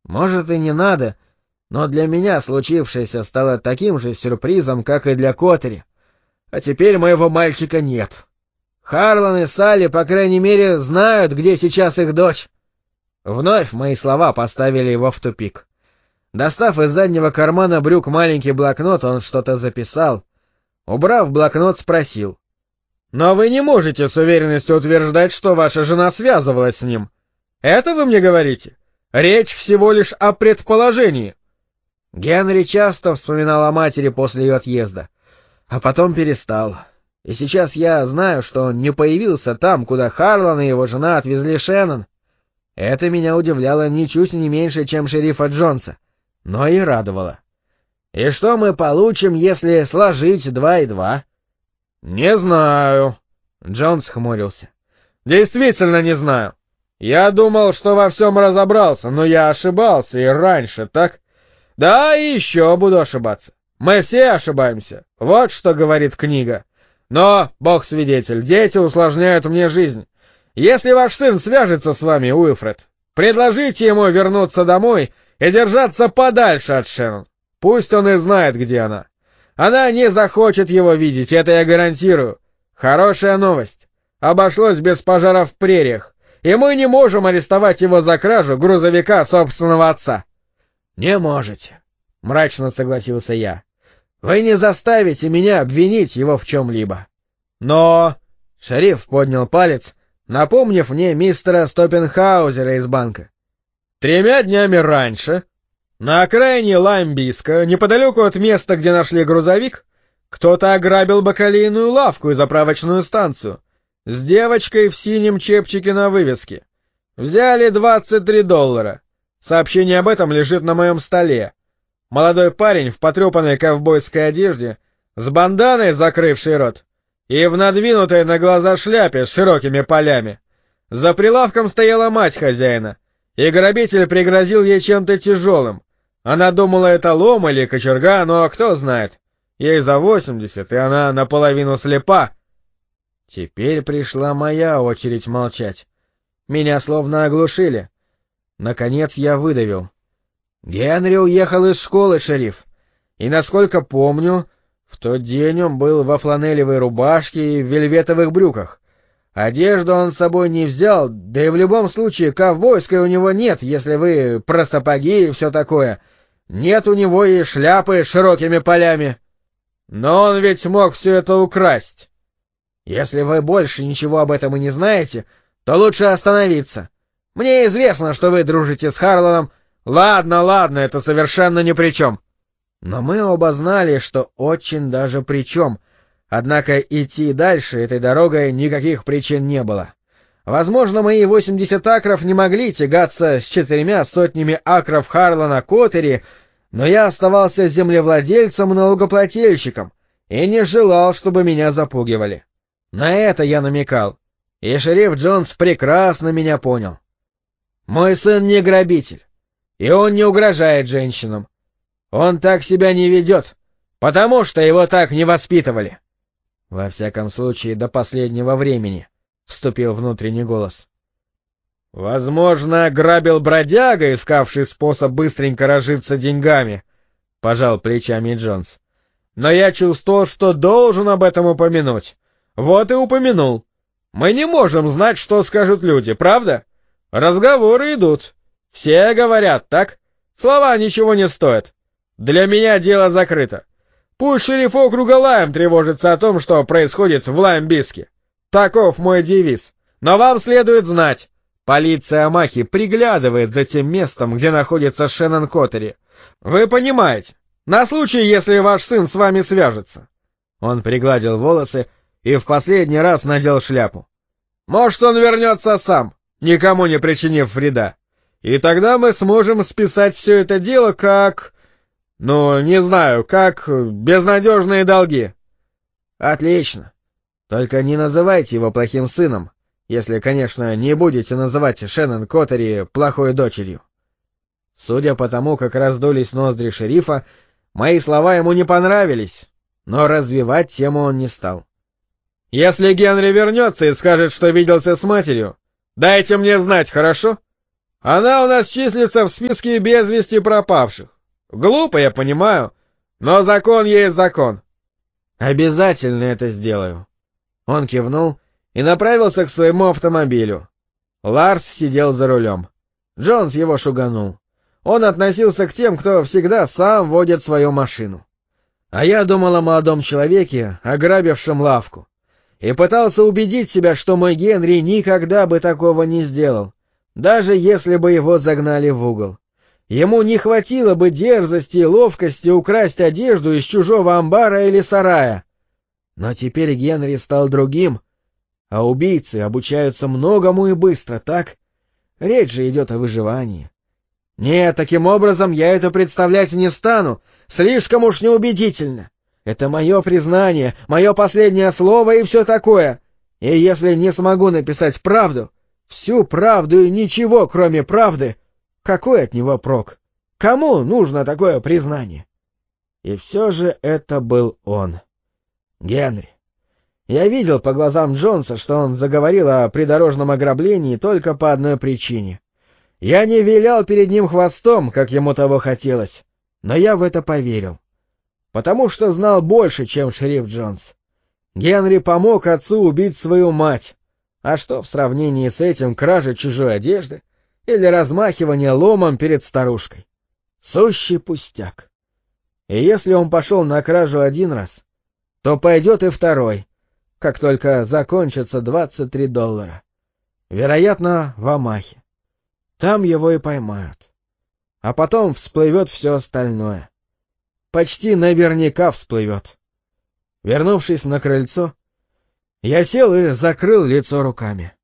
Может, и не надо, но для меня случившееся стало таким же сюрпризом, как и для Коттери. А теперь моего мальчика нет. Харлан и Салли, по крайней мере, знают, где сейчас их дочь». Вновь мои слова поставили его в тупик. Достав из заднего кармана брюк маленький блокнот, он что-то записал. Убрав блокнот, спросил: «Но вы не можете с уверенностью утверждать, что ваша жена связывалась с ним. Это вы мне говорите? Речь всего лишь о предположении». Генри часто вспоминал о матери после ее отъезда, а потом перестал. И сейчас я знаю, что он не появился там, куда Харлан и его жена отвезли Шеннон. Это меня удивляло ничуть не меньше, чем шерифа Джонса, но и радовало. И что мы получим, если сложить 2 и 2? «Не знаю», — Джонс хмурился. «Действительно не знаю. Я думал, что во всем разобрался, но я ошибался и раньше, так? Да, и еще буду ошибаться. Мы все ошибаемся. Вот что говорит книга. Но, бог свидетель, дети усложняют мне жизнь. Если ваш сын свяжется с вами, Уилфред, предложите ему вернуться домой и держаться подальше от Шеннон. Пусть он и знает, где она. Она не захочет его видеть, это я гарантирую. Хорошая новость. Обошлось без пожара в прериях, и мы не можем арестовать его за кражу грузовика собственного отца». «Не можете», — мрачно согласился я. «Вы не заставите меня обвинить его в чем-либо». «Но...» — шериф поднял палец, напомнив мне мистера Стоппенхаузера из банка. 3 днями раньше, на окраине Лаймбиска, неподалеку от места, где нашли грузовик, кто-то ограбил бакалейную лавку и заправочную станцию с девочкой в синем чепчике на вывеске. Взяли $23. Сообщение об этом лежит на моем столе. Молодой парень в потрепанной ковбойской одежде, с банданой, закрывшей рот, и в надвинутой на глаза шляпе с широкими полями. За прилавком стояла мать хозяина, и грабитель пригрозил ей чем-то тяжелым. Она думала, это лом или кочерга, но кто знает. Ей за 80, и она наполовину слепа. Теперь пришла моя очередь молчать. Меня словно оглушили. Наконец я выдавил: «Генри уехал из школы, шериф, и, насколько помню, в тот день он был во фланелевой рубашке и в вельветовых брюках. Одежду он с собой не взял, да и в любом случае ковбойской у него нет, если вы про сапоги и все такое. Нет у него и шляпы с широкими полями. Но он ведь мог все это украсть. Если вы больше ничего об этом и не знаете, то лучше остановиться. Мне известно, что вы дружите с Харланом. Ладно, это совершенно ни при чем». Но мы оба знали, что очень даже при чем. Однако идти дальше этой дорогой никаких причин не было. Возможно, мои 80 акров не могли тягаться с 4 сотнями акров Харлана Коттери, но я оставался землевладельцем и налогоплательщиком и не желал, чтобы меня запугивали. На это я намекал, и шериф Джонс прекрасно меня понял. Мой сын не грабитель, и он не угрожает женщинам. Он так себя не ведет, потому что его так не воспитывали. Во всяком случае, до последнего времени, — вступил внутренний голос. «Возможно, грабил бродяга, искавший способ быстренько разжиться деньгами», — пожал плечами Джонс. «Но я чувствовал, что должен об этом упомянуть. Вот и упомянул. Мы не можем знать, что скажут люди, правда? Разговоры идут. Все говорят, так? Слова ничего не стоят. Для меня дело закрыто. Пусть шериф округа Лайм тревожится о том, что происходит в Лаймбиске. Таков мой девиз. Но вам следует знать, полиция Амахи приглядывает за тем местом, где находится Шеннон Коттери. Вы понимаете, на случай, если ваш сын с вами свяжется». Он пригладил волосы и в последний раз надел шляпу. «Может, он вернется сам, никому не причинив вреда. И тогда мы сможем списать все это дело как... не знаю, как безнадежные долги». «Отлично. Только не называйте его плохим сыном, если, конечно, не будете называть Шеннон Коттери плохой дочерью». Судя по тому, как раздулись ноздри шерифа, мои слова ему не понравились, но развивать тему он не стал. «Если Генри вернется и скажет, что виделся с матерью, дайте мне знать, хорошо? Она у нас числится в списке без вести пропавших. Глупо, я понимаю, но закон есть закон. Обязательно это сделаю. Он кивнул и направился к своему автомобилю. Ларс сидел за рулем. Джонс его шуганул. Он относился к тем, кто всегда сам водит свою машину. А я думал о молодом человеке, ограбившем лавку, и пытался убедить себя, что мой Генри никогда бы такого не сделал, даже если бы его загнали в угол. Ему не хватило бы дерзости и ловкости украсть одежду из чужого амбара или сарая. Но теперь Генри стал другим, а убийцы обучаются многому и быстро, так? Речь же идет о выживании. Нет, таким образом я это представлять не стану, слишком уж неубедительно. Это мое признание, мое последнее слово и все такое. И если не смогу написать правду, всю правду и ничего, кроме правды, какой от него прок? Кому нужно такое признание? И все же это был он. Генри. Я видел по глазам Джонса, что он заговорил о придорожном ограблении только по одной причине. Я не вилял перед ним хвостом, как ему того хотелось, но я в это поверил. Потому что знал больше, чем шериф Джонс. Генри помог отцу убить свою мать. А что в сравнении с этим кража чужой одежды или размахивание ломом перед старушкой? Сущий пустяк. И если он пошел на кражу один раз, то пойдет и второй, как только закончатся $23. Вероятно, в Омахе. Там его и поймают. А потом всплывет все остальное. Почти наверняка всплывет. Вернувшись на крыльцо, я сел и закрыл лицо руками.